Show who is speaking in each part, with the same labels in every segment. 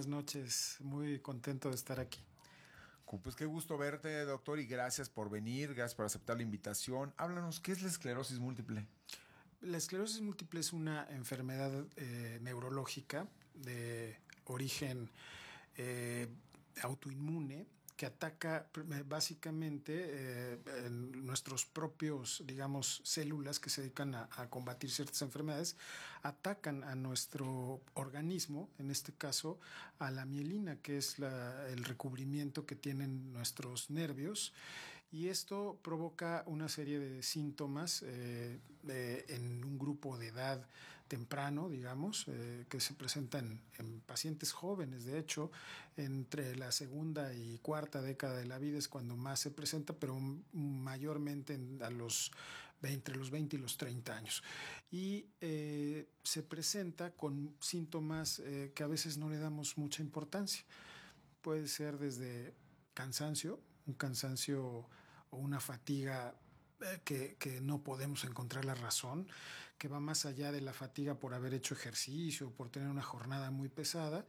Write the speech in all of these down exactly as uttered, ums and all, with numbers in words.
Speaker 1: buenas noches. Muy contento de estar aquí.
Speaker 2: Pues qué gusto verte, doctor, y gracias por venir, gracias por aceptar la invitación. Háblanos, ¿qué es la esclerosis múltiple?
Speaker 1: La esclerosis múltiple es una enfermedad eh, neurológica de origen eh, autoinmune que ataca básicamente eh, en nuestros propios, digamos, células que se dedican a, a combatir ciertas enfermedades, atacan a nuestro organismo, en este caso a la mielina, que es la, el recubrimiento que tienen nuestros nervios, y esto provoca una serie de síntomas eh, eh, en un grupo de edad temprano, digamos, eh, que se presentan en pacientes jóvenes. De hecho, entre la segunda y cuarta década de la vida es cuando más se presenta, pero mayormente en, a los entre los veinte y los treinta años. Y eh, se presenta con síntomas eh, que a veces no le damos mucha importancia. Puede ser desde cansancio, un cansancio o una fatiga Que, que no podemos encontrar la razón, que va más allá de la fatiga por haber hecho ejercicio, por tener una jornada muy pesada,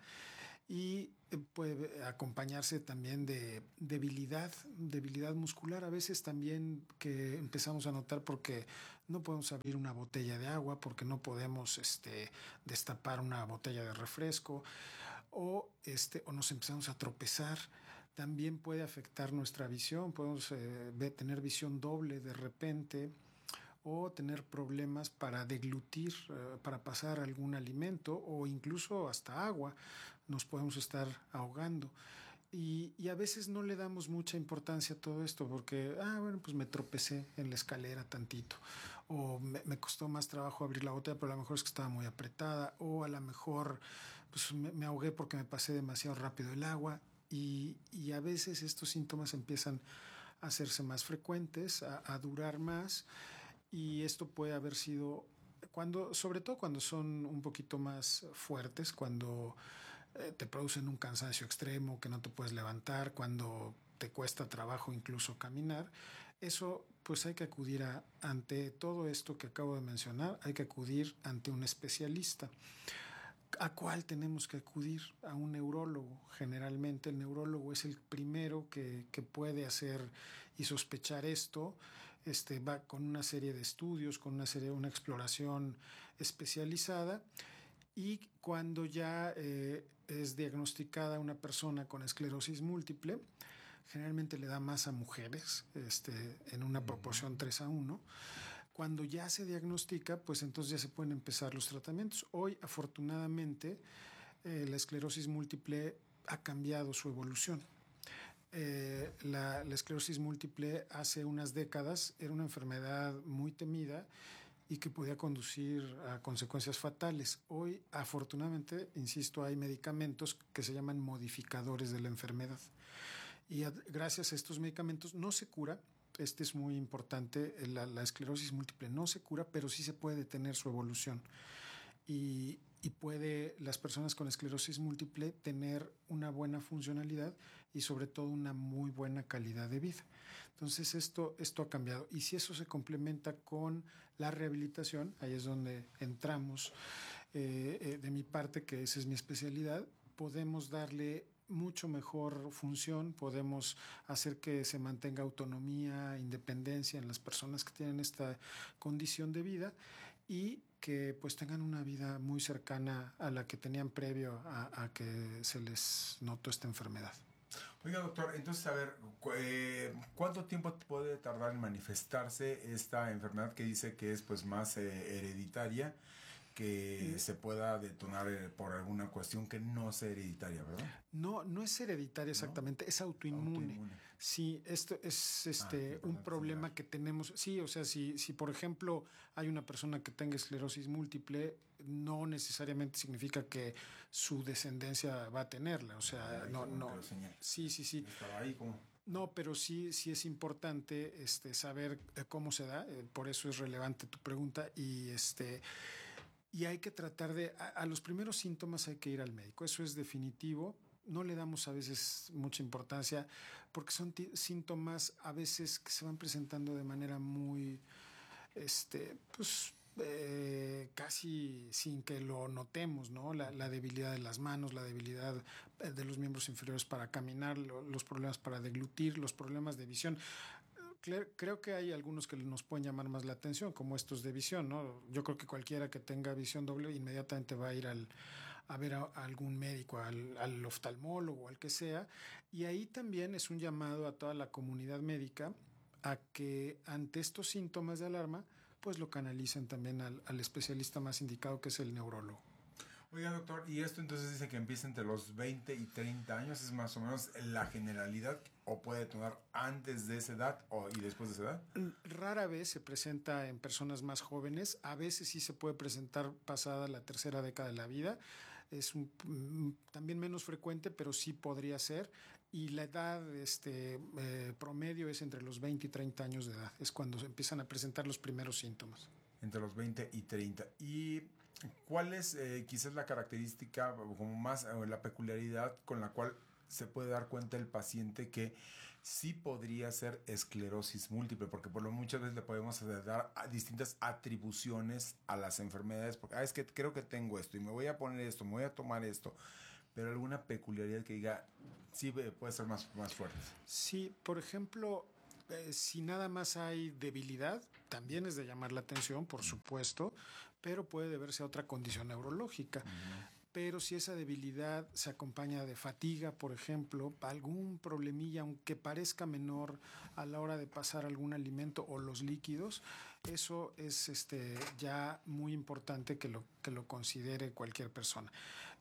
Speaker 1: y puede acompañarse también de debilidad, debilidad muscular, a veces también que empezamos a notar porque no podemos abrir una botella de agua, porque no podemos este, destapar una botella de refresco, o, este, o nos empezamos a tropezar. También puede afectar nuestra visión, podemos eh, tener visión doble de repente, o tener problemas para deglutir, eh, para pasar algún alimento, o incluso hasta agua, nos podemos estar ahogando. Y, y a veces no le damos mucha importancia a todo esto porque, ah, bueno, pues me tropecé en la escalera tantito, o me, me costó más trabajo abrir la botella, pero a lo mejor es que estaba muy apretada, o a lo mejor pues me, me ahogué porque me pasé demasiado rápido el agua. Y, y a veces estos síntomas empiezan a hacerse más frecuentes, a, a durar más, y esto puede haber sido cuando, sobre todo cuando son un poquito más fuertes, cuando eh, te producen un cansancio extremo, que no te puedes levantar, cuando te cuesta trabajo incluso caminar. Eso, pues hay que acudir a, ante todo esto que acabo de mencionar, hay que acudir ante un especialista. ¿A cuál tenemos que acudir? A un neurólogo. Generalmente el neurólogo es el primero que, que puede hacer y sospechar esto. Este, va con una serie de estudios, con una serie, una exploración especializada. Y cuando ya eh, es diagnosticada una persona con esclerosis múltiple, generalmente le da más a mujeres, este, en una proporción tres a uno. Cuando ya se diagnostica, pues entonces ya se pueden empezar los tratamientos. Hoy, afortunadamente, eh, la esclerosis múltiple ha cambiado su evolución. Eh, la, la esclerosis múltiple hace unas décadas era una enfermedad muy temida y que podía conducir a consecuencias fatales. Hoy, afortunadamente, insisto, hay medicamentos que se llaman modificadores de la enfermedad. Y a, gracias a estos medicamentos no se cura. Este es muy importante. La, la esclerosis múltiple no se cura, pero sí se puede detener su evolución. Y, y puede las personas con esclerosis múltiple tener una buena funcionalidad y sobre todo una muy buena calidad de vida. Entonces esto, esto ha cambiado. Y si eso se complementa con la rehabilitación, ahí es donde entramos eh, eh, de mi parte, que esa es mi especialidad, podemos darle mucho mejor función, podemos hacer que se mantenga autonomía, independencia en las personas que tienen esta condición de vida y que pues tengan una vida muy cercana a la que tenían previo a, a que se les notó esta enfermedad.
Speaker 2: Oiga, doctor, entonces, a ver, eh, ¿cuánto tiempo puede tardar en manifestarse esta enfermedad que dice que es pues más eh, hereditaria, que se pueda detonar por alguna cuestión que no sea hereditaria, ¿verdad?
Speaker 1: No, no es hereditaria exactamente, ¿no? Es autoinmune. autoinmune. Sí, esto es este ah, un problema que tenemos. Sí, o sea, si, si por ejemplo hay una persona que tenga esclerosis múltiple, no necesariamente significa que su descendencia va a tenerla. O sea, Ay, no, no. Sí, sí, sí.
Speaker 2: Estaba ahí como.
Speaker 1: No, pero sí, sí es importante este, saber cómo se da. Eh, por eso es relevante tu pregunta y este. Y hay que tratar de, a, a los primeros síntomas hay que ir al médico, eso es definitivo. No le damos a veces mucha importancia porque son t- síntomas a veces que se van presentando de manera muy, este, pues eh, casi sin que lo notemos, ¿no? La, la debilidad de las manos, la debilidad de los miembros inferiores para caminar, lo, los problemas para deglutir, los problemas de visión. Creo que hay algunos que nos pueden llamar más la atención, como estos de visión, ¿no? Yo creo que cualquiera que tenga visión doble inmediatamente va a ir al, a ver a, a algún médico, al, al oftalmólogo, al que sea. Y ahí también es un llamado a toda la comunidad médica a que ante estos síntomas de alarma, pues lo canalicen también al, al especialista más indicado, que es el neurólogo.
Speaker 2: Oiga, doctor, y esto entonces dice que empieza entre los veinte y treinta años, ¿es más o menos la generalidad o puede detonar antes de esa edad o, y después de esa edad?
Speaker 1: Rara vez se presenta en personas más jóvenes, a veces sí se puede presentar pasada la tercera década de la vida, es un, también menos frecuente, pero sí podría ser, y la edad este, eh, promedio es entre los veinte y treinta años de edad, es cuando se empiezan a presentar los primeros síntomas.
Speaker 2: Entre los veinte y treinta. ¿Y cuál es eh, quizás la característica, como más o la peculiaridad con la cual se puede dar cuenta el paciente que sí podría ser esclerosis múltiple? Porque por lo muchas veces le podemos dar distintas atribuciones a las enfermedades, porque ah, es que creo que tengo esto y me voy a poner esto, me voy a tomar esto, pero alguna peculiaridad que diga, sí puede ser más, más fuerte.
Speaker 1: Sí, por ejemplo, eh, si nada más hay debilidad, también es de llamar la atención, por supuesto, pero puede deberse a otra condición neurológica. Uh-huh. Pero si esa debilidad se acompaña de fatiga, por ejemplo, algún problemilla, aunque parezca menor a la hora de pasar algún alimento o los líquidos, eso es este, ya muy importante que lo, que lo considere cualquier persona.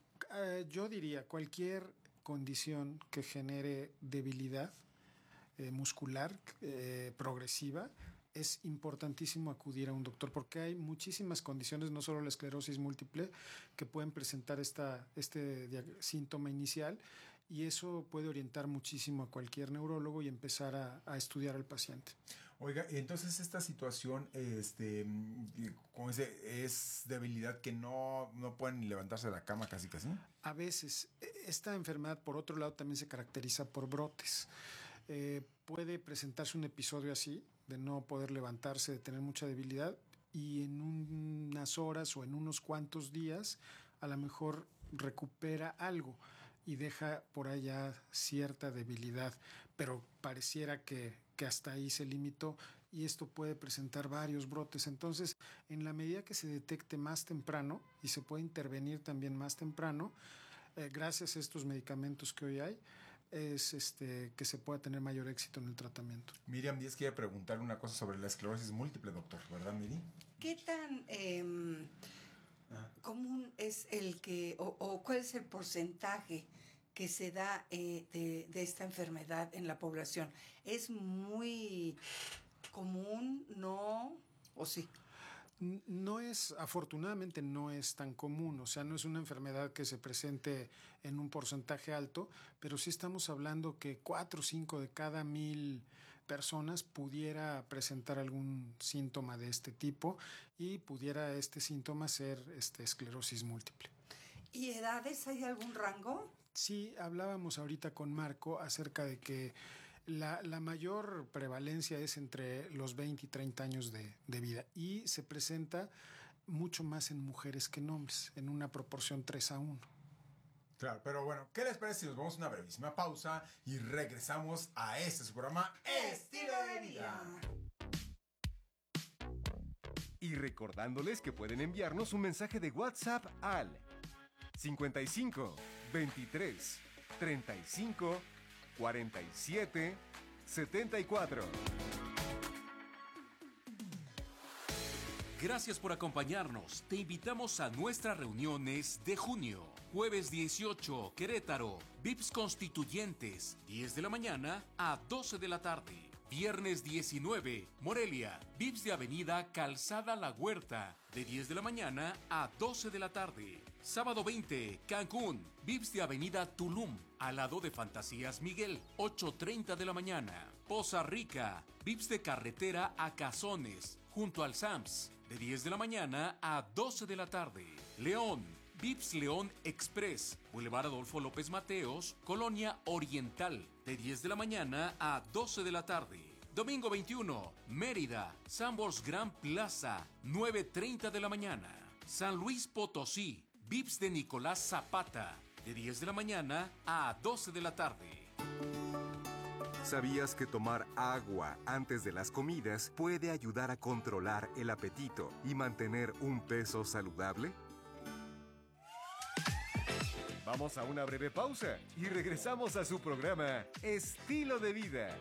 Speaker 1: Eh, yo diría, cualquier condición que genere debilidad eh, muscular eh, progresiva, es importantísimo acudir a un doctor porque hay muchísimas condiciones, no solo la esclerosis múltiple, que pueden presentar esta, este síntoma inicial, y eso puede orientar muchísimo a cualquier neurólogo y empezar a, a estudiar al paciente.
Speaker 2: Oiga, entonces esta situación este, como dice, es debilidad que no, no pueden ni levantarse de la cama casi casi.
Speaker 1: A veces. Esta enfermedad, por otro lado, también se caracteriza por brotes. Eh, puede presentarse un episodio así, de no poder levantarse, de tener mucha debilidad, y en unas horas o en unos cuantos días a lo mejor recupera algo y deja por allá cierta debilidad, pero pareciera que, que hasta ahí se limitó, y esto puede presentar varios brotes. Entonces, en la medida que se detecte más temprano y se puede intervenir también más temprano, eh, gracias a estos medicamentos que hoy hay, es este, que se pueda tener mayor éxito en el tratamiento.
Speaker 2: Miriam Díaz quiere preguntarle una cosa sobre la esclerosis múltiple, doctor, ¿verdad, Miri?
Speaker 3: ¿Qué tan eh, ah. común es el que, o, o cuál es el porcentaje que se da eh, de, de esta enfermedad en la población? ¿Es muy común, no, o sí?
Speaker 1: No es, afortunadamente no es tan común, o sea, no es una enfermedad que se presente en un porcentaje alto, pero sí estamos hablando que cuatro o cinco de cada mil personas pudiera presentar algún síntoma de este tipo, y pudiera este síntoma ser este, esclerosis múltiple.
Speaker 3: ¿Y edades? ¿Hay algún rango?
Speaker 1: Sí, hablábamos ahorita con Marco acerca de que La, la mayor prevalencia es entre los veinte y treinta años de, de vida, y se presenta mucho más en mujeres que en hombres, en una proporción tres a uno.
Speaker 2: Claro, pero bueno, ¿qué les parece si nos vamos a una brevísima pausa y regresamos a este su programa Estilo de Vida?
Speaker 4: Y recordándoles que pueden enviarnos un mensaje de WhatsApp al cincuenta y cinco, veintitrés, treinta y cinco, cuarenta y siete, setenta y cuatro.
Speaker 5: Gracias por acompañarnos. Te invitamos a nuestras reuniones de junio. Jueves dieciocho, Querétaro. V I P S Constituyentes, diez de la mañana a doce de la tarde. Viernes diecinueve, Morelia. V I P S de Avenida Calzada La Huerta, de diez de la mañana a doce de la tarde. Sábado veinte, Cancún. V I P S de Avenida Tulum, al lado de Fantasías Miguel, ocho treinta de la mañana. Poza Rica. V I P S de Carretera a Cazones, junto al Sams, de diez de la mañana a doce de la tarde. León. V I P S León Express, Boulevard Adolfo López Mateos, Colonia Oriental, de diez de la mañana a doce de la tarde. Domingo veintiuno, Mérida, Sanborns Grand Plaza, nueve treinta de la mañana. San Luis Potosí, Vips de Nicolás Zapata, de diez de la mañana a doce de la tarde.
Speaker 4: ¿Sabías que tomar agua antes de las comidas puede ayudar a controlar el apetito y mantener un peso saludable? Vamos a una breve pausa y regresamos a su programa Estilo de Vida.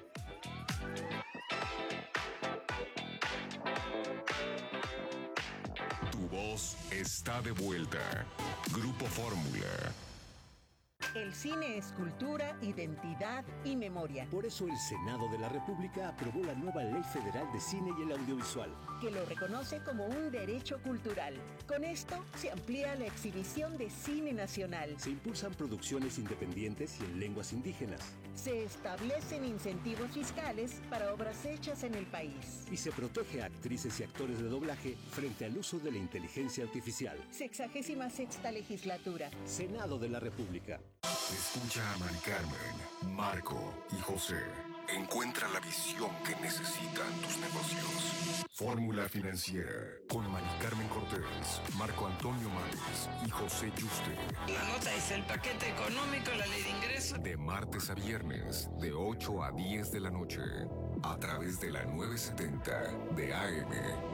Speaker 6: Tu voz está de vuelta. Grupo Fórmula.
Speaker 7: El cine es cultura, identidad y memoria.
Speaker 8: Por eso el Senado de la República aprobó la nueva Ley Federal de Cine y el Audiovisual,
Speaker 7: que lo reconoce como un derecho cultural. Con esto se amplía la exhibición de cine nacional.
Speaker 8: Se impulsan producciones independientes y en lenguas indígenas.
Speaker 7: Se establecen incentivos fiscales para obras hechas en el país.
Speaker 8: Y se protege a actrices y actores de doblaje frente al uso de la inteligencia artificial.
Speaker 7: Sexagésima sexta legislatura.
Speaker 8: Senado de la República.
Speaker 6: Escucha a Mari Carmen, Marco y José. Encuentra la visión que necesitan tus negocios. Fórmula Financiera con Mari Carmen Cortés, Marco Antonio Mares y José Yuste.
Speaker 9: La nota es el paquete económico, la ley de ingresos.
Speaker 6: De martes a viernes, de ocho a diez de la noche, a través de la novecientos setenta de A M.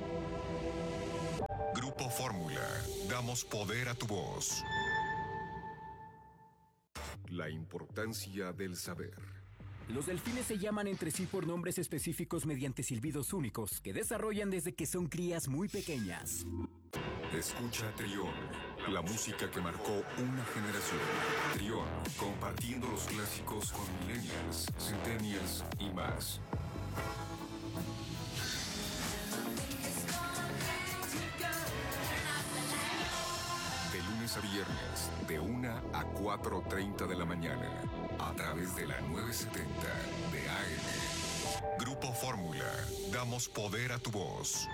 Speaker 6: Grupo Fórmula, damos poder a tu voz. La importancia del saber.
Speaker 10: Los delfines se llaman entre sí por nombres específicos mediante silbidos únicos que desarrollan desde que son crías muy pequeñas.
Speaker 6: Escucha Trión, la música que marcó una generación. Trión, compartiendo los clásicos con millennials, centennials y más. De lunes a viernes, de una a cuatro treinta de la mañana, a través de la novecientos setenta de A M. Grupo Fórmula, damos poder a tu voz.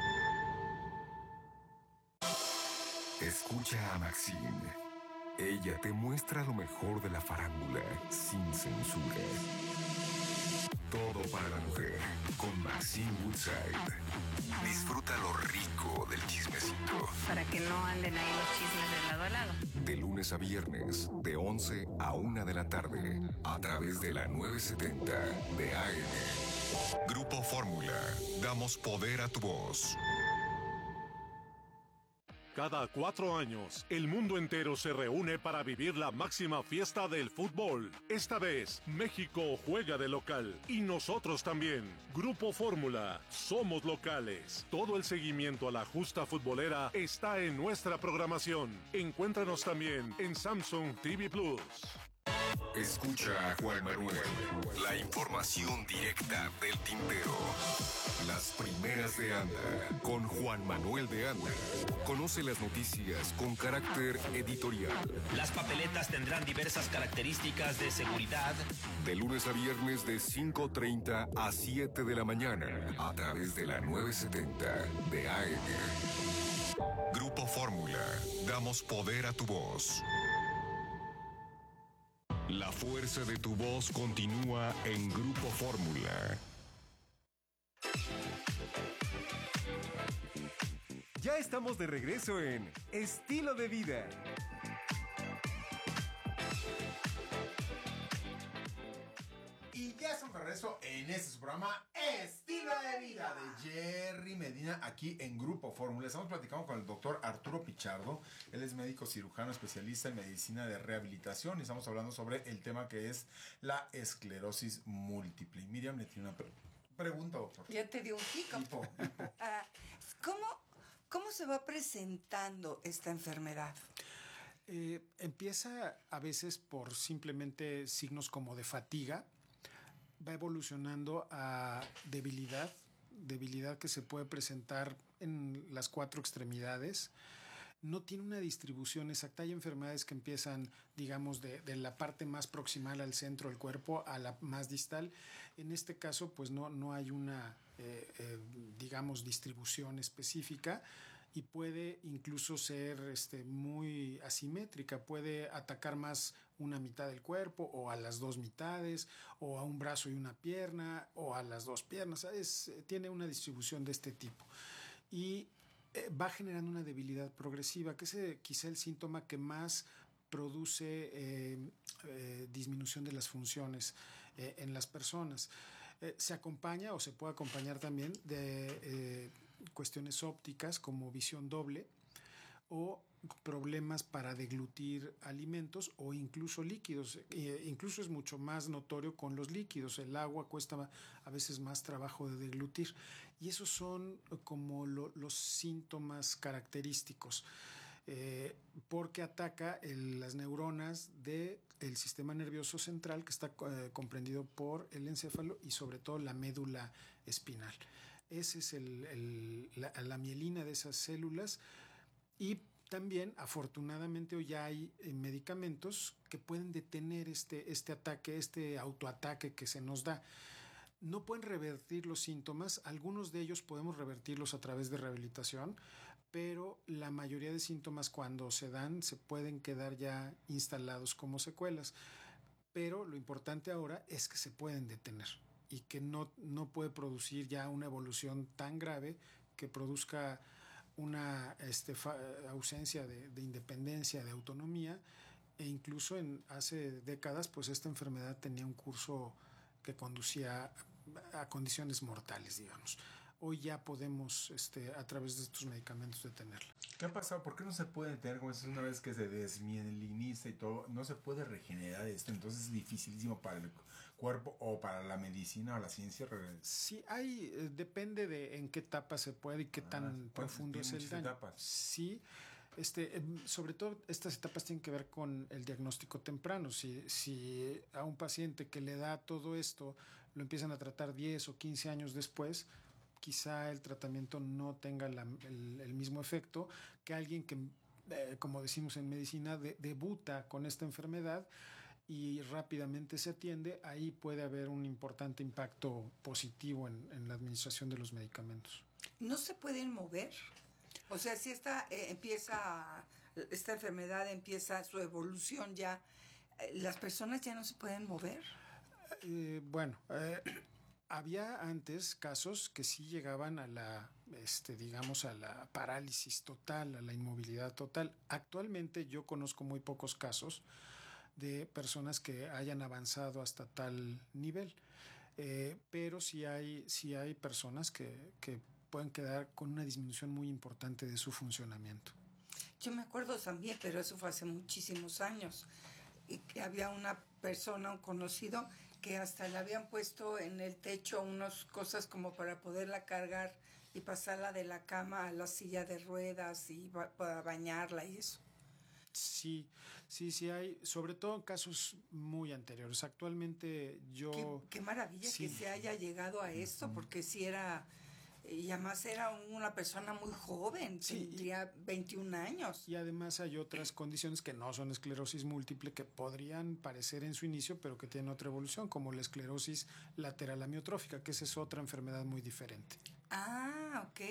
Speaker 6: Escucha a Maxine. Ella te muestra lo mejor de la farándula, sin censura. Todo para la mujer, con Maxine Woodside. Disfruta lo rico del chismecito.
Speaker 11: Para que no anden ahí los chismes de lado a lado.
Speaker 6: De lunes a viernes, de once a una de la tarde, a través de la novecientos setenta de A M. Grupo Fórmula, damos poder a tu voz.
Speaker 12: Cada cuatro años, el mundo entero se reúne para vivir la máxima fiesta del fútbol. Esta vez, México juega de local y nosotros también. Grupo Fórmula, somos locales. Todo el seguimiento a la justa futbolera está en nuestra programación. Encuéntranos también en Samsung T V Plus.
Speaker 6: Escucha a Juan Manuel, la información directa del tintero. Las primeras de Anda, con Juan Manuel de Anda. Conoce las noticias con carácter editorial.
Speaker 13: Las papeletas tendrán diversas características de seguridad.
Speaker 6: De lunes a viernes de cinco treinta a siete de la mañana, a través de la novecientos setenta de A M. Grupo Fórmula, damos poder a tu voz. La fuerza de tu voz continúa en Grupo Fórmula.
Speaker 4: Ya estamos de regreso en Estilo de Vida.
Speaker 2: Y ya estamos de regreso en este su programa Estilo de Vida de Jerry Medina, aquí en Grupo Fórmula. Estamos platicando con el doctor Arturo Pichardo. Él es médico cirujano especialista en medicina de rehabilitación y estamos hablando sobre el tema que es la esclerosis múltiple. Y Miriam le tiene una pre- pregunta, doctor.
Speaker 3: Ya te dio un hiccup. Ah, ¿cómo, ¿Cómo se va presentando esta enfermedad?
Speaker 1: Eh, empieza a veces por simplemente signos como de fatiga, va evolucionando a debilidad, debilidad que se puede presentar en las cuatro extremidades. No tiene una distribución exacta. Hay enfermedades que empiezan, digamos, de, de la parte más proximal al centro del cuerpo a la más distal. En este caso, pues no, no hay una, eh, eh, digamos, distribución específica. y puede incluso ser este, muy asimétrica, puede atacar más una mitad del cuerpo o a las dos mitades o a un brazo y una pierna o a las dos piernas. Es, tiene una distribución de este tipo y eh, va generando una debilidad progresiva, que es eh, quizá el síntoma que más produce eh, eh, disminución de las funciones eh, en las personas. Eh, se acompaña o se puede acompañar también de eh, cuestiones ópticas como visión doble o problemas para deglutir alimentos o incluso líquidos. E incluso es mucho más notorio con los líquidos. El agua cuesta a veces más trabajo de deglutir. Y esos son como lo, los síntomas característicos. Eh, porque ataca el, las neuronas del sistema nervioso central, que está eh, comprendido por el encéfalo y sobre todo la médula espinal. Esa es el, el, la, la mielina de esas células. Y también, afortunadamente, hoy ya hay eh, medicamentos que pueden detener este, este ataque, este autoataque que se nos da. No pueden revertir los síntomas, algunos de ellos podemos revertirlos a través de rehabilitación, pero la mayoría de síntomas cuando se dan se pueden quedar ya instalados como secuelas. Pero lo importante ahora es que se pueden detener y que no, no puede producir ya una evolución tan grave que produzca una este, fa, ausencia de, de independencia, de autonomía, e incluso en hace décadas pues esta enfermedad tenía un curso que conducía a, a condiciones mortales, digamos. Hoy ya podemos, este, a través de estos medicamentos, detenerla.
Speaker 2: ¿Qué ha pasado? ¿Por qué no se puede detener? Como es una vez que se desmieliniza y todo, no se puede regenerar esto, entonces es dificilísimo para el cuerpo o para la medicina o la ciencia.
Speaker 1: Sí, hay, eh, depende de en qué etapa se puede y qué ah, tan profundo es el daño. Etapas. Sí, este, eh, sobre todo estas etapas tienen que ver con el diagnóstico temprano. Si, si a un paciente que le da todo esto lo empiezan a tratar diez o quince años después, quizá el tratamiento no tenga la, el, el mismo efecto que alguien que, eh, como decimos en medicina, de, debuta con esta enfermedad y rápidamente se atiende. Ahí puede haber un importante impacto positivo en, en la administración de los medicamentos.
Speaker 3: ¿No se pueden mover? O sea, si esta eh, empieza, esta enfermedad empieza su evolución ya, eh, ¿las personas ya no se pueden mover?
Speaker 1: Eh, bueno, eh, había antes casos que sí llegaban a la, este, digamos, a la parálisis total, a la inmovilidad total. Actualmente yo conozco muy pocos casos de personas que hayan avanzado hasta tal nivel, eh, pero sí hay, sí hay personas que, que pueden quedar con una disminución muy importante de su funcionamiento.
Speaker 3: Yo me acuerdo también, pero eso fue hace muchísimos años, y que había una persona, un conocido, que hasta le habían puesto en el techo unas cosas como para poderla cargar y pasarla de la cama a la silla de ruedas y ba- para bañarla y eso.
Speaker 1: Sí, sí, sí hay, sobre todo en casos muy anteriores. Actualmente yo...
Speaker 3: Qué, qué maravilla sí. que se haya llegado a esto, uh-huh. porque si era... Y además era una persona muy joven, sí, tendría veintiún años.
Speaker 1: Y además hay otras condiciones que no son esclerosis múltiple, que podrían parecer en su inicio, pero que tienen otra evolución, como la esclerosis lateral amiotrófica, que esa es otra enfermedad muy diferente.
Speaker 3: Ah, ok.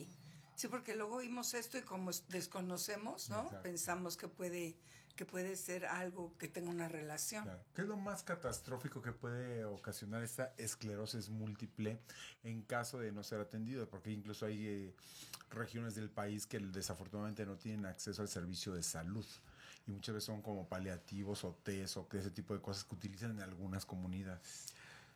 Speaker 3: Sí, porque luego oímos esto y como desconocemos, ¿no? Exacto. Pensamos que puede... que puede ser algo que tenga una relación.
Speaker 2: Claro. ¿Qué es lo más catastrófico que puede ocasionar esta esclerosis múltiple en caso de no ser atendido? Porque incluso hay eh, regiones del país que desafortunadamente no tienen acceso al servicio de salud y muchas veces son como paliativos o tés o que ese tipo de cosas que utilizan en algunas comunidades.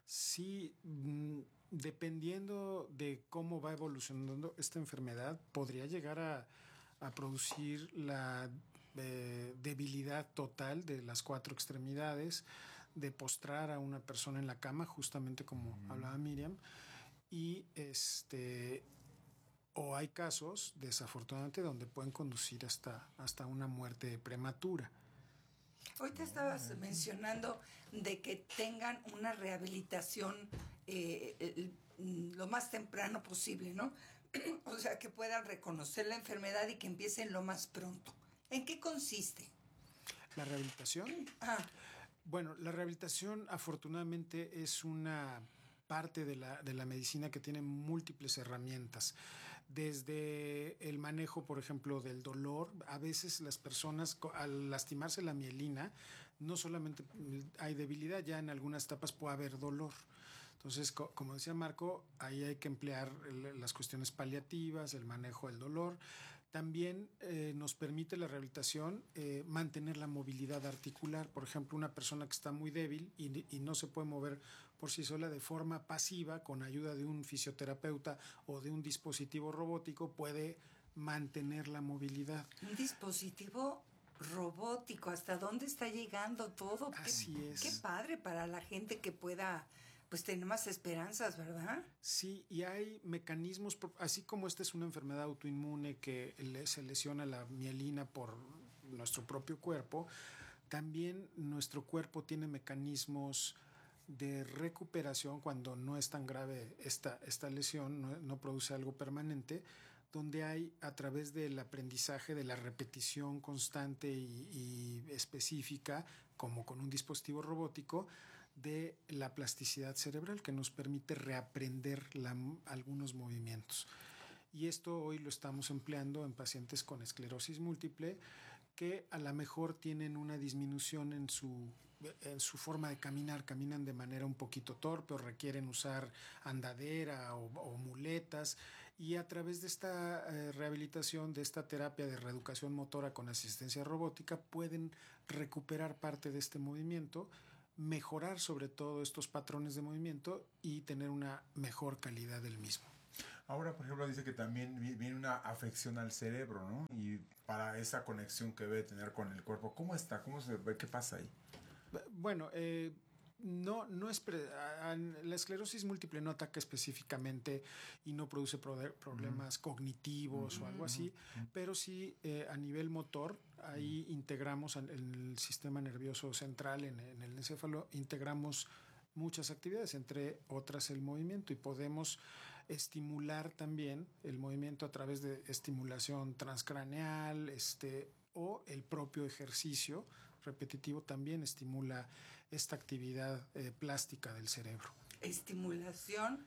Speaker 1: Sí, mmm, dependiendo de cómo va evolucionando esta enfermedad, podría llegar a, a producir la Eh, debilidad total de las cuatro extremidades, de postrar a una persona en la cama, justamente como mm. hablaba Miriam, y este o hay casos, desafortunadamente, donde pueden conducir hasta, hasta una muerte prematura.
Speaker 3: Hoy te estabas oh. mencionando de que tengan una rehabilitación eh, el, lo más temprano posible, ¿no? O sea, que puedan reconocer la enfermedad y que empiecen lo más pronto. ¿En qué consiste?
Speaker 1: ¿La rehabilitación?
Speaker 3: Ah.
Speaker 1: Bueno, la rehabilitación afortunadamente es una parte de la, de la medicina que tiene múltiples herramientas. desde el manejo, por ejemplo, del dolor. A veces las personas, al lastimarse la mielina, no solamente hay debilidad, ya en algunas etapas puede haber dolor. Entonces, co- como decía Marco, ahí hay que emplear el, las cuestiones paliativas, el manejo del dolor. También eh, nos permite la rehabilitación eh, mantener la movilidad articular. Por ejemplo, una persona que está muy débil y, y no se puede mover por sí sola, de forma pasiva, con ayuda de un fisioterapeuta o de un dispositivo robótico, puede mantener la movilidad.
Speaker 3: Un dispositivo robótico, ¿hasta dónde está llegando todo?
Speaker 1: Así
Speaker 3: qué,
Speaker 1: es.
Speaker 3: Qué padre para la gente que pueda, pues, tener más esperanzas, ¿verdad?
Speaker 1: Sí, y hay mecanismos, así como esta es una enfermedad autoinmune que le, se lesiona la mielina por nuestro propio cuerpo, también nuestro cuerpo tiene mecanismos de recuperación cuando no es tan grave esta, esta lesión, no, no produce algo permanente, donde hay, a través del aprendizaje, de la repetición constante y, y específica, como con un dispositivo robótico, de la plasticidad cerebral que nos permite reaprender la, algunos movimientos. Y esto hoy lo estamos empleando en pacientes con esclerosis múltiple que a lo mejor tienen una disminución en su, en su forma de caminar, caminan de manera un poquito torpe o requieren usar andadera o, o muletas, y a través de esta eh, rehabilitación, de esta terapia de reeducación motora con asistencia robótica, pueden recuperar parte de este movimiento, mejorar sobre todo estos patrones de movimiento y tener una mejor calidad del mismo.
Speaker 2: Ahora, por ejemplo, dice que también viene una afección al cerebro, ¿no? Y para esa conexión que debe tener con el cuerpo, ¿cómo está? ¿Cómo se ve? ¿Qué pasa ahí?
Speaker 1: Bueno, eh, no, no es pre- a- la esclerosis múltiple no ataca específicamente y no produce pro- problemas uh-huh. cognitivos uh-huh. o algo así, uh-huh. pero sí eh, a nivel motor, ahí uh-huh. integramos en el sistema nervioso central, en, en el encéfalo, integramos muchas actividades, entre otras el movimiento, y podemos estimular también el movimiento a través de estimulación transcraneal, este, o el propio ejercicio repetitivo también estimula esta actividad eh, plástica del cerebro.
Speaker 3: Estimulación,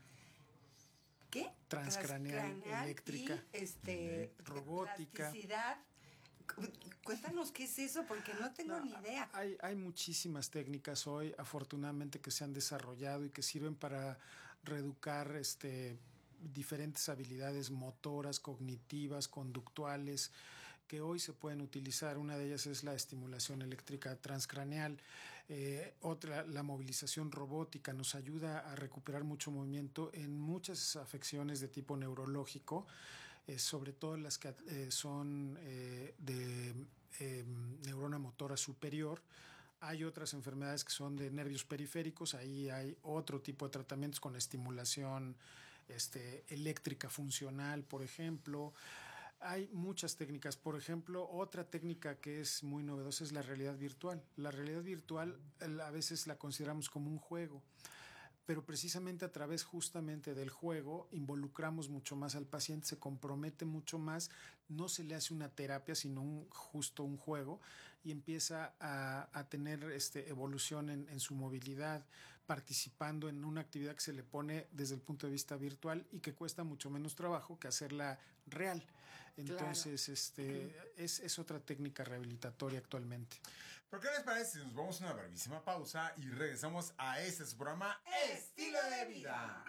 Speaker 3: ¿qué?
Speaker 1: Transcraneal,
Speaker 3: Transcraneal
Speaker 1: eléctrica,
Speaker 3: y, este,
Speaker 1: robótica.
Speaker 3: Plasticidad. Cuéntanos qué es eso, porque no tengo no, ni idea.
Speaker 1: Hay, hay muchísimas técnicas hoy, afortunadamente, que se han desarrollado y que sirven para reeducar este, diferentes habilidades motoras, cognitivas, conductuales, que hoy se pueden utilizar. Una de ellas es la estimulación eléctrica transcraneal. Eh, otra, la movilización robótica, nos ayuda a recuperar mucho movimiento en muchas afecciones de tipo neurológico, eh, sobre todo las que eh, son eh, de eh, neurona motora superior. Hay otras enfermedades que son de nervios periféricos, ahí hay otro tipo de tratamientos con estimulación este, eléctrica funcional, por ejemplo. Hay muchas técnicas. Por ejemplo, otra técnica que es muy novedosa es la realidad virtual. La realidad virtual a veces la consideramos como un juego, pero precisamente a través justamente del juego involucramos mucho más al paciente, se compromete mucho más, no se le hace una terapia, sino un, justo un juego, y empieza a, a tener este, evolución en, en su movilidad, participando en una actividad que se le pone desde el punto de vista virtual y que cuesta mucho menos trabajo que hacerla real. Entonces, claro. este, uh-huh. es, es otra técnica rehabilitatoria actualmente.
Speaker 2: ¿Por qué les parece si nos vamos a una brevísima pausa y regresamos a este su programa Estilo de Vida?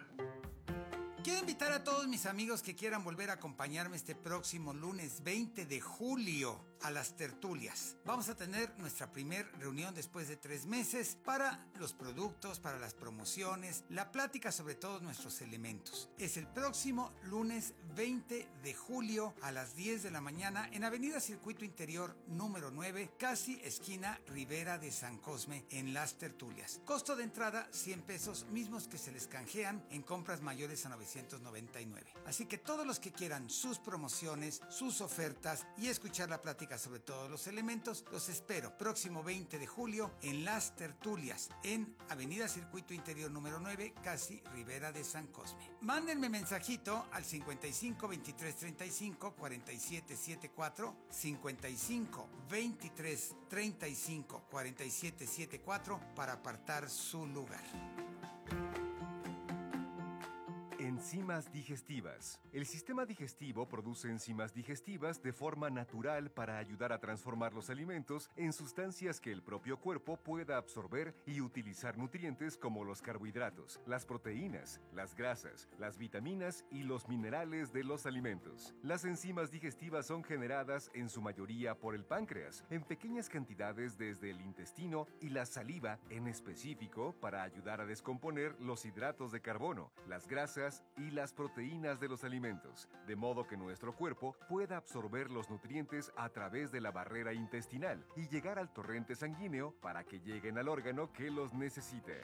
Speaker 14: Quiero invitar a todos mis amigos que quieran volver a acompañarme este próximo lunes veinte de julio a las tertulias. Vamos a tener nuestra primer reunión después de tres meses para los productos, para las promociones, la plática sobre todos nuestros elementos. Es el próximo lunes veinte de julio a las diez de la mañana en Avenida Circuito Interior número nueve, casi esquina Rivera de San Cosme, en las tertulias. Costo de entrada cien pesos, mismos que se les canjean en compras mayores a novecientos noventa y nueve. Así que todos los que quieran sus promociones, sus ofertas y escuchar la plática sobre todos los elementos, los espero próximo veinte de julio en las tertulias en Avenida Circuito Interior número nueve, casi Rivera de San Cosme. Mándenme mensajito al cincuenta y cinco veintitrés treinta y cinco cuarenta y siete setenta y cuatro, cincuenta y cinco veintitrés treinta y cinco cuarenta y siete setenta y cuatro para apartar su lugar.
Speaker 4: En Enzimas digestivas. El sistema digestivo produce enzimas digestivas de forma natural para ayudar a transformar los alimentos en sustancias que el propio cuerpo pueda absorber y utilizar nutrientes como los carbohidratos, las proteínas, las grasas, las vitaminas y los minerales de los alimentos. Las enzimas digestivas son generadas en su mayoría por el páncreas, en pequeñas cantidades desde el intestino y la saliva en específico para ayudar a descomponer los hidratos de carbono, las grasas y las proteínas de los alimentos, de modo que nuestro cuerpo pueda absorber los nutrientes a través de la barrera intestinal y llegar al torrente sanguíneo para que lleguen al órgano que los necesite.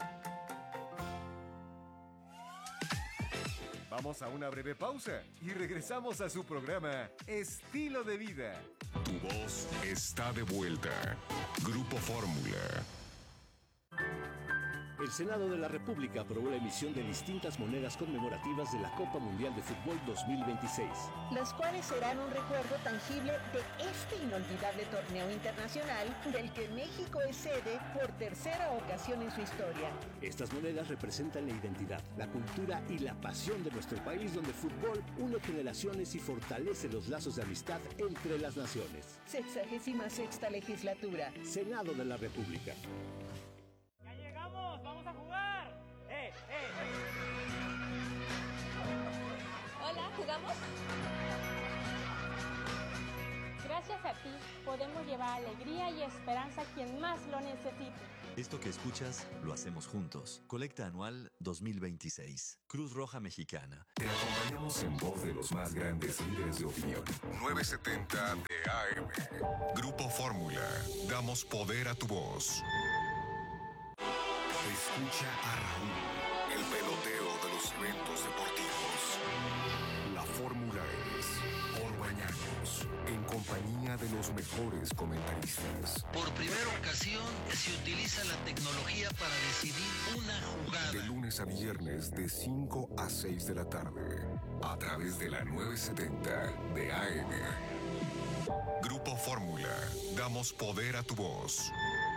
Speaker 4: Vamos a una breve pausa y regresamos a su programa Estilo de Vida.
Speaker 6: Tu voz está de vuelta. Grupo Fórmula.
Speaker 8: El Senado de la República aprobó la emisión de distintas monedas conmemorativas de la Copa Mundial de Fútbol dos mil veintiséis.
Speaker 7: Las cuales serán un recuerdo tangible de este inolvidable torneo internacional del que México es sede por tercera ocasión en su historia.
Speaker 8: Estas monedas representan la identidad, la cultura y la pasión de nuestro país, donde el fútbol une generaciones y fortalece los lazos de amistad entre las naciones.
Speaker 7: Sexagésima sexta legislatura.
Speaker 8: Senado de la República.
Speaker 15: ¡Vamos a jugar! ¡Eh, eh!
Speaker 16: Hola, ¿jugamos? Gracias a ti podemos llevar alegría y esperanza a quien más lo necesite.
Speaker 17: Esto que escuchas lo hacemos juntos. Colecta anual dos mil veintiséis. Cruz Roja Mexicana.
Speaker 6: Te acompañamos en voz de los más grandes líderes de opinión. novecientos setenta de A M. Grupo Fórmula. Damos poder a tu voz. Escucha a Raúl, el peloteo de los eventos deportivos. La fórmula es Orbañanos, en compañía de los mejores comentaristas.
Speaker 18: Por primera ocasión se utiliza la tecnología para decidir una jugada.
Speaker 6: De lunes a viernes de cinco a seis de la tarde, a través de la novecientos setenta de A M. Grupo Fórmula, damos poder a tu voz.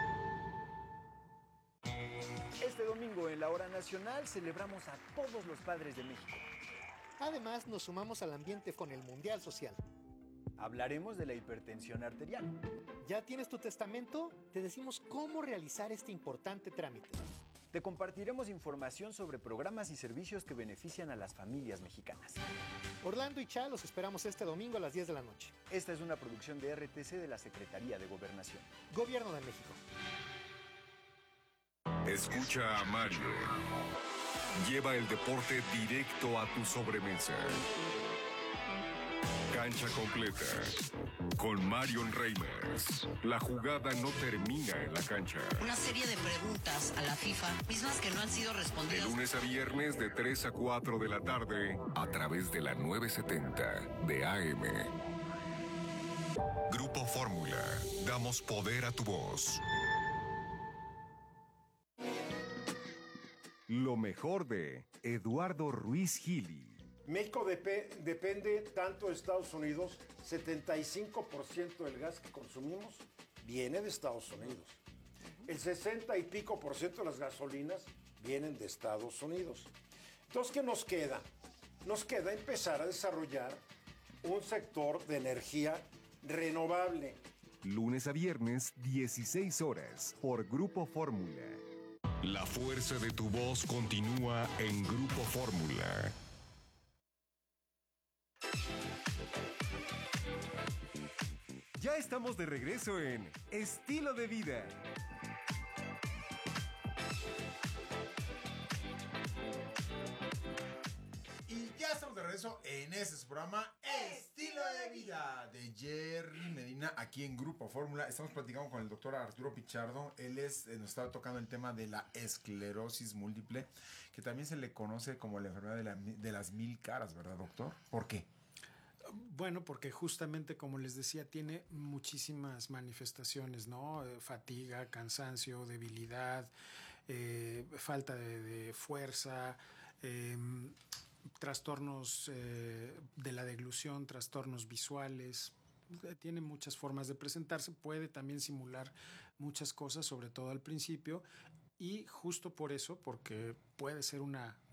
Speaker 19: Este domingo en la Hora Nacional celebramos a todos los padres de México.
Speaker 20: Además, nos sumamos al ambiente con el Mundial Social.
Speaker 19: Hablaremos de la hipertensión arterial.
Speaker 20: ¿Ya tienes tu testamento? Te decimos cómo realizar este importante trámite.
Speaker 19: Te compartiremos información sobre programas y servicios que benefician a las familias mexicanas.
Speaker 20: Orlando y Cha los esperamos este domingo a las diez de la noche.
Speaker 19: Esta es una producción de R T C de la Secretaría de Gobernación.
Speaker 20: Gobierno de México.
Speaker 6: Escucha a Mario. Lleva el deporte directo a tu sobremesa. Cancha completa. Con Marion Reimers. La jugada no termina en la cancha.
Speaker 21: Una serie de preguntas a la FIFA, mismas que no han sido respondidas.
Speaker 6: De lunes a viernes de tres a cuatro de la tarde, a través de la novecientos setenta de A M. Grupo Fórmula. Damos poder a tu voz.
Speaker 4: Lo mejor de Eduardo Ruiz Gili.
Speaker 22: México dep- depende tanto de Estados Unidos, setenta y cinco por ciento del gas que consumimos viene de Estados Unidos. El sesenta y pico por ciento de las gasolinas vienen de Estados Unidos. Entonces, ¿qué nos queda? Nos queda empezar a desarrollar un sector de energía renovable.
Speaker 4: Lunes a viernes, dieciséis horas, por Grupo Fórmula.
Speaker 6: La fuerza de tu voz continúa en Grupo Fórmula.
Speaker 4: Ya estamos de regreso en Estilo de Vida.
Speaker 2: Y ya estamos de regreso en este su programa Estilo de Vida de Jerry Medina aquí en Grupo Fórmula. Estamos platicando con el doctor Arturo Pichardo. Él es, eh, nos estaba tocando el tema de la esclerosis múltiple, que también se le conoce como la enfermedad de, la, de las mil caras, ¿verdad, doctor? ¿Por qué?
Speaker 1: Bueno, porque justamente, como les decía, tiene muchísimas manifestaciones, ¿no? Eh, fatiga, cansancio, debilidad, eh, falta de, de fuerza, eh, trastornos eh, de la deglución, trastornos visuales. Eh, tiene muchas formas de presentarse, puede también simular muchas cosas, sobre todo al principio, y justo por eso, porque puede ser una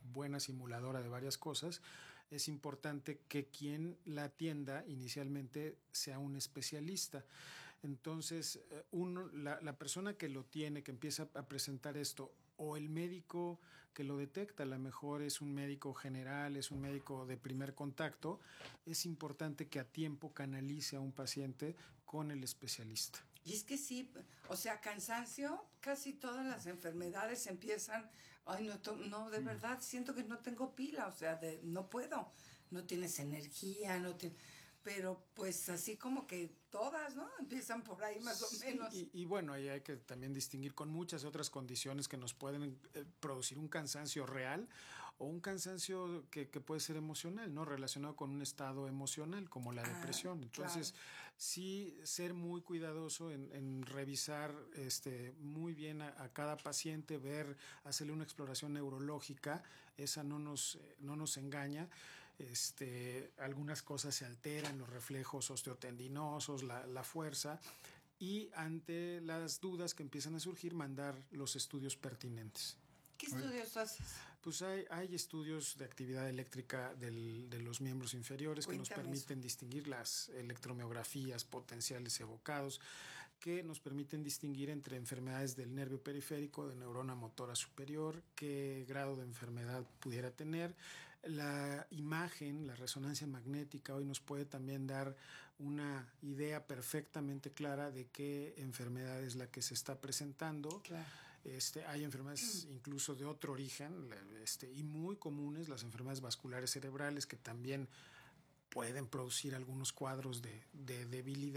Speaker 1: buena simuladora de varias cosas, es importante que quien la atienda inicialmente sea un especialista. Entonces, uno, la, la persona que lo tiene, que empieza a presentar esto, o el médico que lo detecta, a lo mejor es un médico general, es un médico de primer contacto, es importante que a tiempo canalice a un paciente con el especialista.
Speaker 3: Y es que sí, o sea, cansancio, casi todas las enfermedades empiezan, ay, no, to- no de verdad, siento que no tengo pila, o sea, de, no puedo, no tienes energía, no tienes... Pero pues así como que todas, ¿no? Empiezan por ahí más o menos.
Speaker 1: Y, y bueno, ahí hay que también distinguir con muchas otras condiciones que nos pueden eh, producir un cansancio real o un cansancio que, que puede ser emocional, ¿no? Relacionado con un estado emocional como la depresión. Entonces,
Speaker 3: claro.
Speaker 1: sí ser muy cuidadoso en, en revisar este, muy bien a, a cada paciente, ver, hacerle una exploración neurológica, esa no nos, eh, no nos engaña. Este, algunas cosas se alteran, los reflejos osteotendinosos, la, la fuerza, y ante las dudas que empiezan a surgir, mandar los estudios pertinentes.
Speaker 3: ¿Qué estudios haces?
Speaker 1: Pues hay, hay estudios de actividad eléctrica del, de los miembros inferiores que nos
Speaker 3: Cuéntame
Speaker 1: permiten distinguir las electromiografías, potenciales evocados, que nos permiten distinguir entre enfermedades del nervio periférico, de neurona motora superior, qué grado de enfermedad pudiera tener. La imagen, la resonancia magnética hoy nos puede también dar una idea perfectamente clara de qué enfermedad es la que se está presentando.
Speaker 3: Claro.
Speaker 1: Este, hay enfermedades incluso de otro origen este, y muy comunes, las enfermedades vasculares cerebrales, que también pueden producir algunos cuadros de, de debilidad.